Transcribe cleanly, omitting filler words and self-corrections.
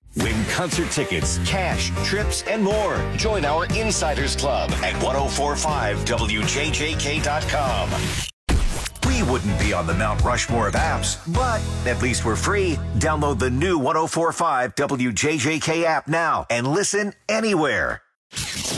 Win concert tickets, cash, trips, and more. Join our Insiders Club at 1045WJJK.com. We wouldn't be on the Mount Rushmore of apps, but at least we're free. Download the new 1045 WJJK app now and listen anywhere.